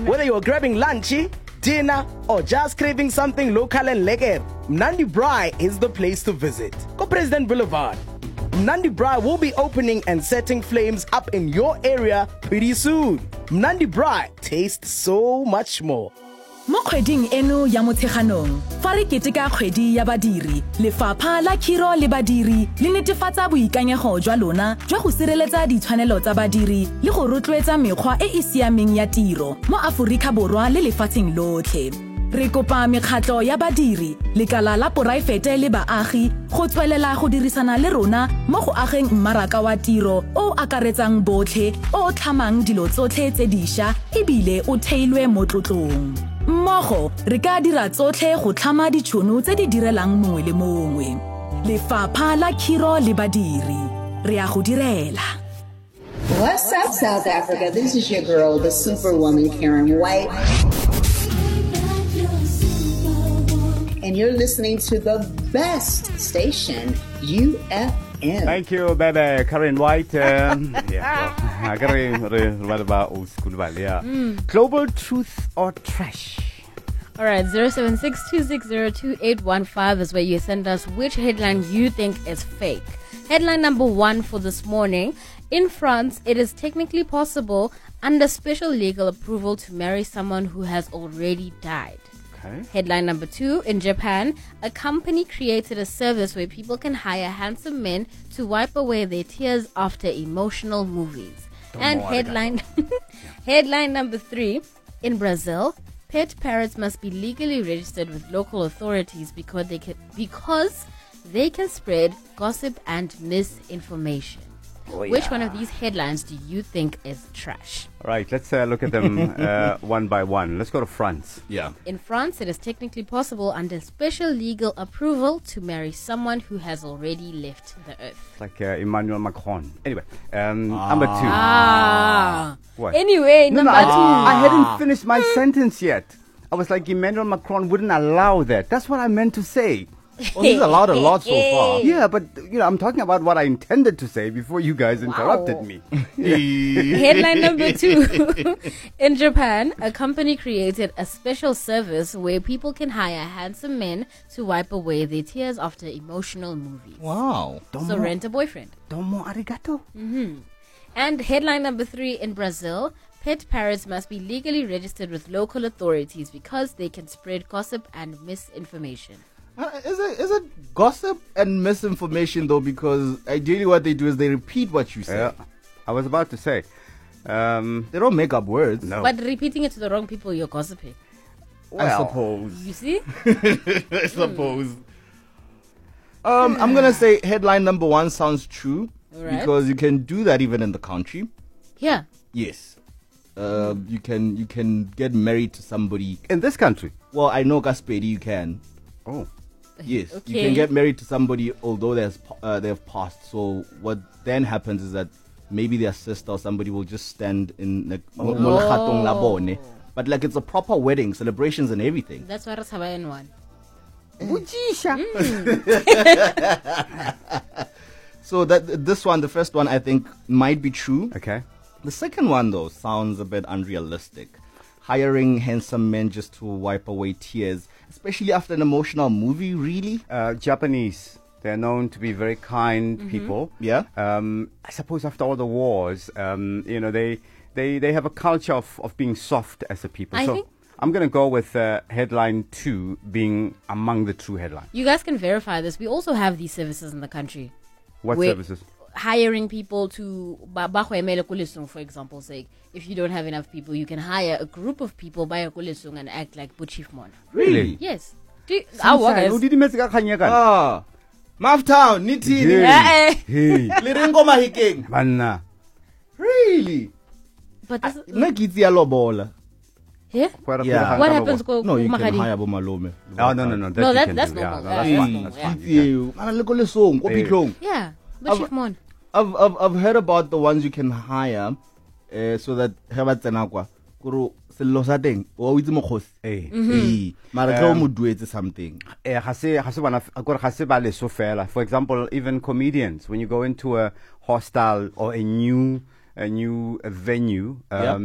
Whether you're grabbing lunchy, dinner, or just craving something local and lekker, Mnandi Braai is the place to visit. Go President Boulevard. Mnandi Braai will be opening and setting flames up in your area pretty soon. Mnandi Braai tastes so much more. Mo kgweding eno ya Motsheganong, fa re keteka kgwedi ya badiri, Lefapha la Khiro le Badiri le netefatsa boikanyego jwa lona jwa go sireletsa ditshwanelo tsa badiri le go rotloetsa mekgwa e e siameng ya tiro mo Aforika Borwa le lefatsheng lotlhe. Re kopa mekgatlo ya badiri, lekala la poraefete le baagi go tswelela go dirisana le rona mo go ageng mmaraka wa tiro o akaretsang botlhe o tlhamang dilo tsotlhe tse dišwa ebile o theilwe mo tlotlong. Mmogo re ka dira tsotlhe go tlhama ditšhono tse di direlang mongwe le mongwe. Lefapha la Khiro le Badiri, re a go direla. What's up, South Africa? This is your girl, the Superwoman, Karen White. And you're listening to the best station, UFM. Thank you, baby. Karen White. Yeah. What about old school? Yeah. Global truth or trash? All right, 076-260-2815 is where you send us which headline you think is fake. Headline number 1 for this morning. In France, it is technically possible under special legal approval to marry someone who has already died. Headline number 2, in Japan, a company created a service where people can hire handsome men to wipe away their tears after emotional movies. And headline number 3, in Brazil, pet parrots must be legally registered with local authorities because they can spread gossip and misinformation. Which one of these headlines do you think is trash? All right, let's look at them one by one. Let's go to France. Yeah. In France, it is technically possible under special legal approval to marry someone who has already left the earth. It's like Emmanuel Macron. Anyway, number 2. What? Anyway, No, number 2. I hadn't finished my sentence yet. I was like, Emmanuel Macron wouldn't allow that. That's what I meant to say. Well, he's allowed a lot so far. Yeah, but I'm talking about what I intended to say before you guys interrupted me. Headline number 2. In Japan, a company created a special service where people can hire handsome men to wipe away their tears after emotional movies. Wow. So rent a boyfriend. Domo arigato. And headline number 3, in Brazil, pet parrots must be legally registered with local authorities because they can spread gossip and misinformation. Is it gossip and misinformation though? Because ideally what they do is they repeat what you say. Yeah, I was about to say. They don't make up words. No. But repeating it to the wrong people, you're gossiping. I suppose. You see? I suppose. I'm going to say headline number 1 sounds true. Right. Because you can do that even in the country. Yeah. Yes. You can get married to somebody. In this country? Well, I know Gaspedi you can. Oh. Yes, Okay. you can get married to somebody although they've passed. So what then happens is that maybe their sister or somebody will just stand in like but like it's a proper wedding, celebrations and everything. That's why it's Hawaiian one. So this one, the first one, I think might be true. Okay. The second one though sounds a bit unrealistic. Hiring handsome men just to wipe away tears, especially after an emotional movie, really? Japanese, they're known to be very kind people. Yeah. I suppose after all the wars, they have a culture of being soft as a people. I so think I'm going to go with headline 2 being among the true headlines. you guys can verify this. We also have these services in the country. What Wait. services? Hiring people to, for example, say, if you don't have enough people, you can hire a group of people by a kulisung and act like Buchifmon. Really? Yes. Maftown, Nitini. Hey. Liringo Mahikeng. Banna. Really? But this Nakiti Alobola. yeah? Yeah. What happens? No, you can Mahadi? hire Bomalome. Oh, no. No, you can that's do. normal. Yeah, Yeah, that's yeah. fine. That's Yeah. fine. You can. Yeah. Buchifmon. I've heard about the ones you can hire so that Hebatsanakwa Kuru Selosateng or with Mokos. Mara mo duetse something. For example, even comedians, when you go into a hostel or a new venue,